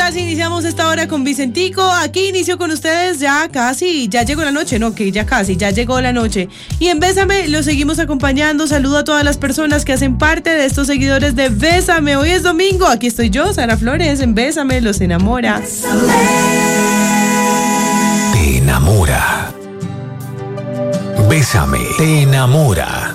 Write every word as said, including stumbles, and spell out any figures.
tal si iniciamos esta hora con Vicentico? Aquí inicio con ustedes ya casi, ya llegó la noche, no, que ya casi, ya llegó la noche. Y en Bésame lo seguimos acompañando. Saludo a todas las personas que hacen parte de estos seguidores de Bésame. Hoy es domingo, aquí estoy yo, Sara Flores, en Bésame, los enamora. Te enamora. Bésame, te enamora.